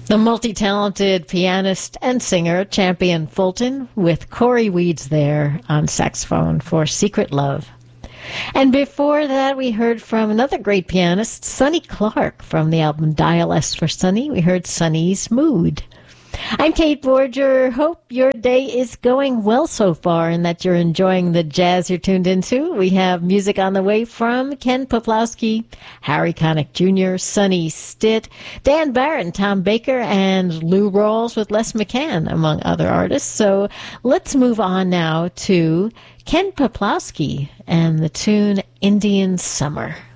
The multi-talented pianist and singer Champion Fulton with Corey Weeds there on saxophone for Secret Love. And before that, we heard from another great pianist, Sonny Clark, from the album Dial S for Sonny. We heard Sonny's Mood. I'm Kate Borger. Hope your day is going well so far and that you're enjoying the jazz you're tuned into. We have music on the way from Ken Poplowski, Harry Connick Jr., Sonny Stitt, Dan Barrett, Tom Baker, and Lou Rawls with Les McCann, among other artists. So let's move on now to Ken Poplowski and the tune Indian Summer.